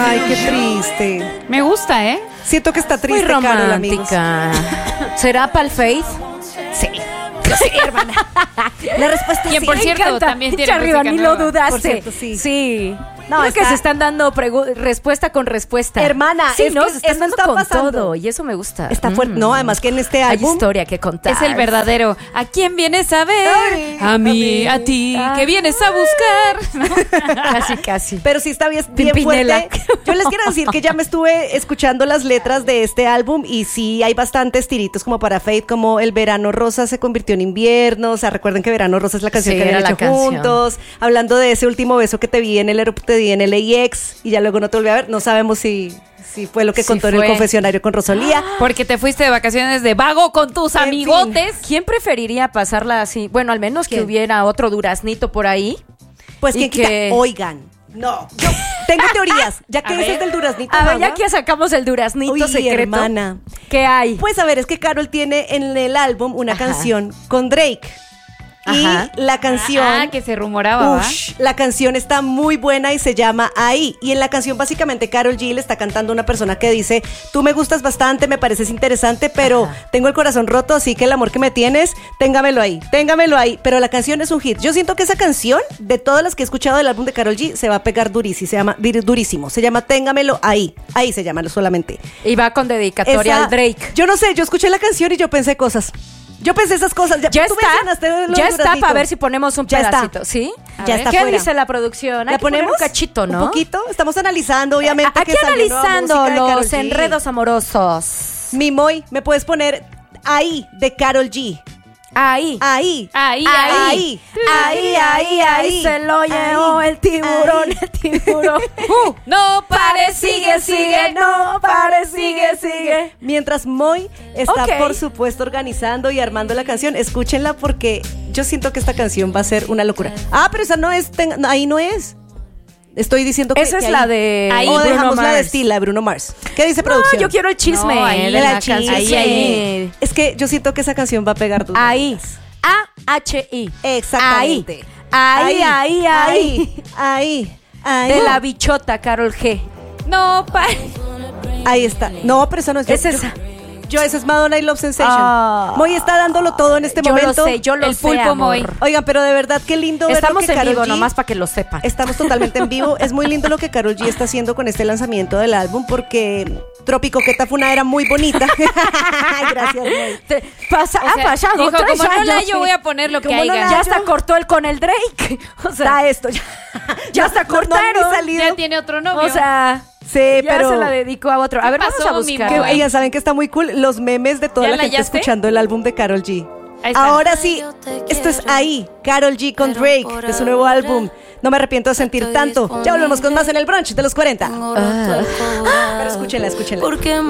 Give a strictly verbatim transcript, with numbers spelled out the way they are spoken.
Ay, qué triste. Me gusta, ¿eh? Siento que está triste, Muy Carol, amigos. romántica. ¿Será pa'l Faith? Sí. Sí, hermana. La respuesta es Quien, sí. por Me cierto, encanta. también tiene Arriba, música ni nueva. lo dudaste. Por cierto, sí. Sí. No, Creo está- que se están dando pregu- respuesta con respuesta. Hermana, sí, es ¿no? que Se están esto dando está con pasando. todo y eso me gusta. Está fuerte. Mm. No, además que en este Hay álbum historia que contar. Es el verdadero. ¿A quién vienes a ver? Ay, a mí, a a, mí. ti, Ah. que vienes a buscar. Casi, casi. Pero sí está bien, bien Pimpinela. fuerte. Yo les quiero decir que ya me estuve escuchando las letras de este álbum y sí hay bastantes tiritos como para Faith, como el verano rosa se convirtió en invierno. O sea, recuerden que verano rosa es la canción Sí, que habían era la hecho canción. juntos. Hablando de ese último beso que te vi en el aeropuerto, te di en el A X y ya luego no te volví a ver. No sabemos si, si fue lo que Sí contó en fue. el confesionario con Rosalía. Porque te fuiste de vacaciones de vago con tus En amigotes. ¿Quién preferiría pasarla así? Bueno, al menos que ¿Quién? hubiera otro duraznito por ahí. Pues Y quién quita, que- oigan. No, yo tengo teorías, ya que A ese ver. es del duraznito. A ver, mamá. ya que sacamos el duraznito Uy, secreto. hermana. ¿Qué hay? Pues a ver, es que Karol tiene en el álbum una Ajá. canción con Drake. Y Ajá. la canción, Ah, que se rumoraba, ¿va? ush, la canción está muy buena y se llama Ahí. Y en la canción básicamente Karol G le está cantando a una persona que dice, tú me gustas bastante, me pareces interesante, pero Ajá. tengo el corazón roto, así que el amor que me tienes, téngamelo ahí, téngamelo ahí. Pero la canción es un hit. Yo siento que esa canción, de todas las que he escuchado del álbum de Karol G, se va a pegar durísimo, se llama dir- durísimo. Se llama Téngamelo ahí. Ahí se llama solamente. Y va con dedicatoria Esa- al Drake. Yo no sé, yo escuché la canción y yo pensé cosas. Yo pensé esas cosas. Ya, Ya tú está, mencionaste lo del ya está duraznito. para ver si ponemos un Ya está. pedacito, ¿sí? A Ya ver. está ¿Qué fuera. dice la producción? Hay ¿La que poner ponemos? un cachito, ¿no? Un poquito. Estamos analizando, obviamente. Aquí que salió nueva analizando música de Karol los G. enredos amorosos. Mimoy, ¿me puedes poner Ahí de Karol G? Ahí. Ahí. Ahí, Ahí. ahí. Ahí, ahí, ahí se lo llevó Ahí. el tiburón, Ahí. el tiburón. Uh, no pare, sigue, sigue. no pare, sigue, sigue. Mientras Moy está, Ok. por supuesto, organizando y armando la canción, escúchenla porque yo siento que esta canción va a ser una locura. Ah, pero esa no es, ten- no, ahí no es. Estoy diciendo que Esa que es ahí- la de Ahí. O Bruno dejamos la de Mars. Stila, de Bruno Mars. ¿Qué dice No, producción? yo quiero el chisme No, ahí de la la chisme. canción. Ahí, ahí. Es que yo siento que esa canción va a pegar duro. Ahí. A H I. Exactamente. Ahí, ahí, ahí. Ahí. Ahí. Ahí. De la bichota, Karol G. No pare. Ahí está. No, pero esa no es yo. Es esa. Yo, esa es Madonna y Love Sensation. Ah. Moy está dándolo todo en este Yo momento. lo sé, yo lo El sé, pulpo amor. Moy. Oigan, pero de verdad qué lindo ver Estamos lo que en Karol vivo, G- nomás para que lo sepan. Estamos totalmente en vivo. Es muy lindo lo que Karol G está haciendo con este lanzamiento del álbum porque Tropicoqueta fue una era muy bonita. Ay, gracias, Moy. Te- pasa, O ha sea, pasado dijo, tres como no años. la yo voy a poner lo que Como no haya. la- Ya hasta cortó el con el Drake. O sea, Está esto. Ya, ya hasta no- no han ni cortaron. salido. Ya tiene otro novio. o sea, Sí, ya pero se la dedicó a otro. A ver, pasó, vamos a mi buscar. que, Moy? oigan, ¿saben que está muy cool? Los memes de toda ¿Ya la la gente hallaste? escuchando el álbum de Karol G. Ahí está. Ahora sí, esto es Ahí, Karol G con Drake, de su nuevo álbum. No me arrepiento de sentir tanto. Ya volvemos con más en el brunch de los cuarenta. Ah. Pero escúchenla, escúchenla. Porque